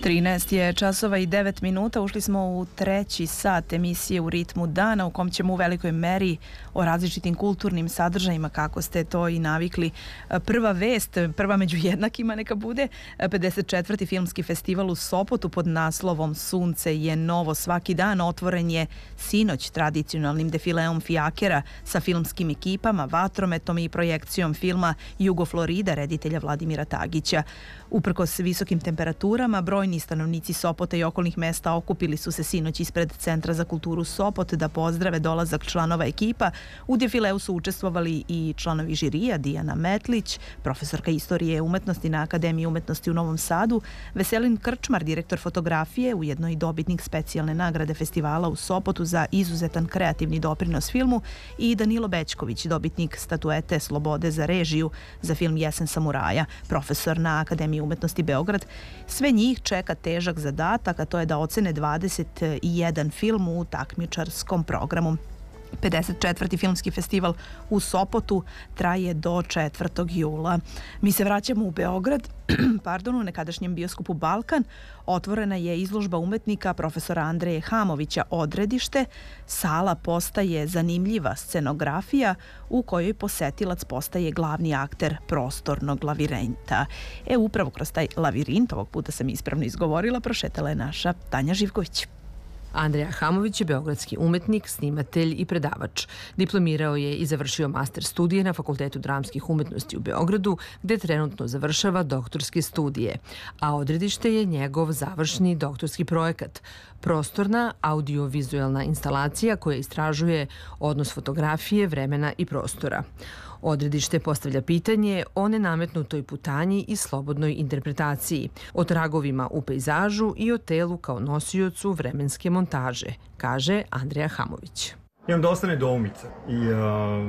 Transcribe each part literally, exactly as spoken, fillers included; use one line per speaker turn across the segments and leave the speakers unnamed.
trinaest je časova i devet minuta. Ušli smo u treći sat emisije U ritmu dana, u kom ćemo u velikoj meri o različitim kulturnim sadržajima, kako ste to i navikli. Prva vest, prva među jednakima neka bude, pedeset četvrti filmski festival u Sopotu pod naslovom Sunce je novo svaki dan otvoren je sinoć tradicionalnim defileom fijakera sa filmskim ekipama, vatrometom i projekcijom filma Jugo Florida reditelja Vladimira Tagića. Uprkos visokim temperaturama, brojni stanovnici Sopota i okolnih mesta okupili su se sinoć ispred Centra za kulturu Sopot da pozdrave dolazak članova ekipa. U defileu su učestvovali i članovi žirija Dijana Metlić, profesorka istorije umetnosti na Akademiji umetnosti u Novom Sadu, Veselin Krčmar, direktor fotografije, ujedno i dobitnik specijalne nagrade festivala u Sopotu za izuzetan kreativni doprinos filmu, i Danilo Bećković, dobitnik statuete Slobode za režiju za film Jesen samuraja, profesor na Akademiji umetnosti Beograd. Sve njih čeka težak zadatak, a to je da ocene dvadeset jedan film u takmičarskom programu. pedeset četvrti filmski festival u Sopotu traje do četvrtog jula. Mi se vraćamo u Beograd, pardon, u nekadašnjem bioskopu Balkan. Otvorena je izložba umetnika profesora Andreje Hamovića Odredište. Sala postaje zanimljiva scenografija u kojoj posetilac postaje glavni akter prostornog lavirinta. E, upravo kroz taj lavirint, ovog puta sam ispravno izgovorila, prošetala je naša Tanja Živković.
Andreja Hamović je beogradski umetnik, snimatelj i predavač. Diplomirao je i završio master studije na Fakultetu dramskih umetnosti u Beogradu, gde trenutno završava doktorske studije, a Odredište je njegov završni doktorski projekat. Prostorna audiovizualna instalacija koja istražuje odnos fotografije, vremena i prostora. Odredište postavlja pitanje o nenametnutoj putanji i slobodnoj interpretaciji, o tragovima u pejzažu i o telu kao nosiocu vremenske montaže, kaže Andreja Hamović.
Imam dosta nedoumica i uh,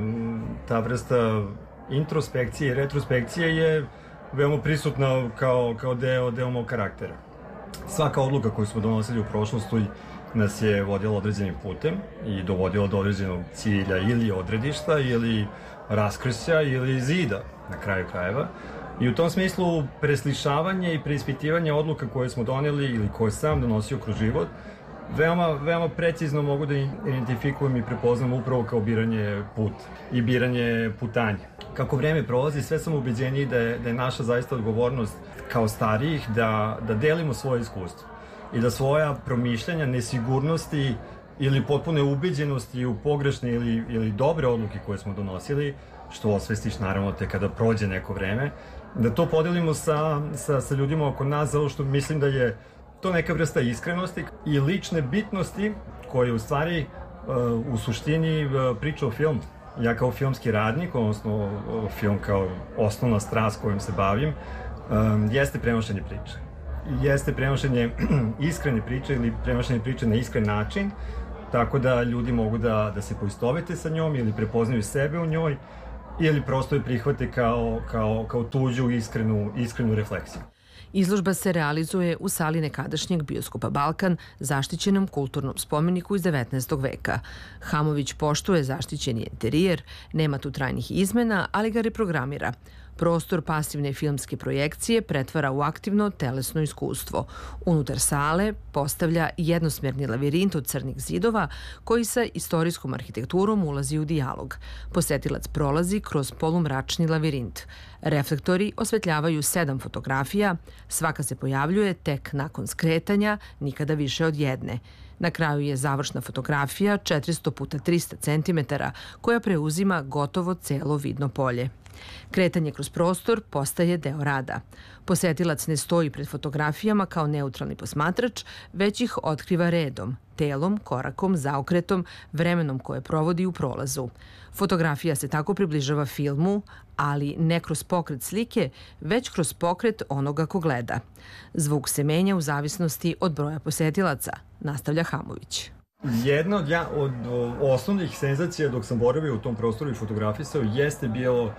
ta vrsta introspekcije i retrospekcije je veoma prisutna kao, kao deo, deo mog karaktera. Svaka odluka koju smo donosili u prošlosti nas je vodila određenim putem i dovodila do određenog cilja ili odredišta ili raskrsja ili zida na kraju krajeva. I u tom smislu preslišavanje i preispitivanje odluka koje smo doneli ili koje sam donosio kroz život veoma, veoma precizno mogu da identifikujem i prepoznam upravo kao biranje puta i biranje putanje. Kako vreme prolazi, sve sam ubeđeniji da je, da je naša zaista odgovornost kao starijih da, da delimo svoje iskustvo i da svoja promišljanja, nesigurnosti ili potpune ubeđenosti u pogrešne ili, ili dobre odluke koje smo donosili, što osvestiš naravno te kada prođe neko vreme, da to podelimo sa, sa, sa ljudima oko nas, zato što mislim da je to neka vrsta iskrenosti i lične bitnosti koje u stvari uh, u suštini uh, priča o filmu. Ja kao filmski radnik, odnosno uh, film kao osnovna strast kojom se bavim, um, jeste prenošenje priče. Jeste prenošenje iskrene priče ili prenošenje priče na iskren način, tako da ljudi mogu da, da se poistovete sa njom ili prepoznaju sebe u njoj ili prosto je prihvate kao, kao, kao tuđu iskrenu, iskrenu refleksiju.
Izložba se realizuje u sali nekadašnjeg bioskopa Balkan, zaštićenom kulturnom spomeniku iz devetnaestog veka. Hamović poštuje zaštićeni interijer, nema tu trajnih izmena, ali ga reprogramira. Prostor pasivne filmske projekcije pretvara u aktivno telesno iskustvo. Unutar sale postavlja jednosmerni lavirint od crnih zidova koji sa istorijskom arhitekturom ulazi u dijalog. Posetilac prolazi kroz polumračni lavirint. Reflektori osvetljavaju sedam fotografija, svaka se pojavljuje tek nakon skretanja, nikada više od jedne. Na kraju je završna fotografija četiristo puta trista centimetara koja preuzima gotovo celo vidno polje. Kretanje kroz prostor postaje deo rada. Posetilac ne stoji pred fotografijama kao neutralni posmatrač, već ih otkriva redom, telom, korakom, zaokretom, vremenom koje provodi u prolazu. Fotografija se tako približava filmu, ali ne kroz pokret slike, već kroz pokret onoga ko gleda. Zvuk se menja u zavisnosti od broja posetilaca, nastavlja Hamović.
Jedna od, ja, od osnovnih senzacija dok sam boravio u tom prostoru i fotografisao jeste bio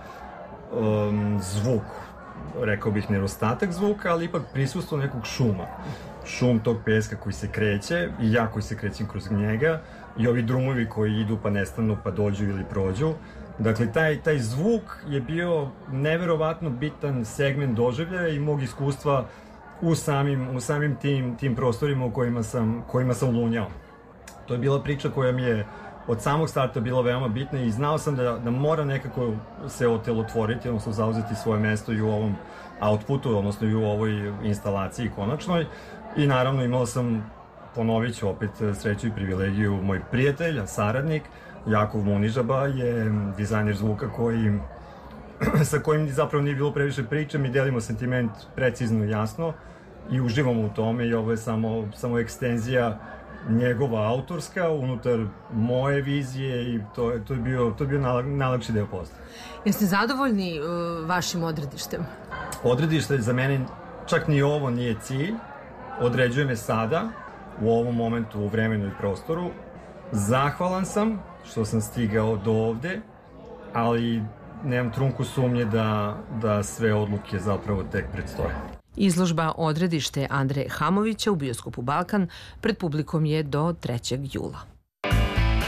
um, zvuk. Rekao bih nedostatak zvuka, ali ipak prisustvo nekog šuma. Šum tog peska koji se kreće i ja koji se krećem kroz njega i ovi drumovi koji idu pa nestanu pa dođu ili prođu. Dakle, taj, taj zvuk je bio neverovatno bitan segment doživljaja i mog iskustva u samim, u samim tim, tim prostorima u kojima sam, kojima sam lunjao. To je bila priča koja mi je od samog starta bila veoma bitna i znao sam da, da mora nekako se otelotvoriti, odnosno zauzeti svoje mesto i u ovom outputu, odnosno i u ovoj instalaciji konačnoj. I naravno imao sam, ponovit ću opet, sreću i privilegiju, moj prijatelj, saradnik, Jakov Munižaba je dizajner zvuka koji, sa kojim zapravo nije bilo previše priče, mi delimo sentiment precizno i jasno i uživamo u tome i ovo je samo, samo ekstenzija njegova autorska unutar moje vizije i to je, to je bio, to je bio najlakši deo posla.
Jeste zadovoljni uh, vašim odredištem?
Odredište za mene, čak ni ovo nije cilj, određuje me sada, u ovom momentu, u vremenu i prostoru. Zahvalan sam što sam stigao do ovde, ali nemam trunku sumnje da, da sve odluke zapravo tek predstoje.
Izložba Odredište Andreja Hamovića u bioskopu Balkan pred publikom je do trećeg jula.